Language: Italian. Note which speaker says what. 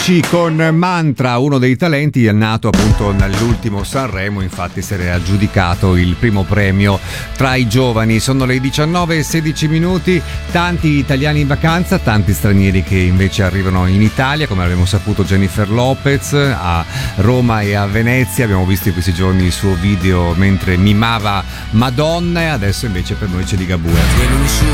Speaker 1: Con Mantra, uno dei talenti, è nato appunto nell'ultimo Sanremo, infatti si era aggiudicato il primo premio tra i giovani. Sono le 19:16, tanti italiani in vacanza, tanti stranieri che invece arrivano in Italia, come abbiamo saputo Jennifer Lopez a Roma e a Venezia. Abbiamo visto in questi giorni il suo video mentre mimava Madonna e adesso invece per noi c'è Ligabue.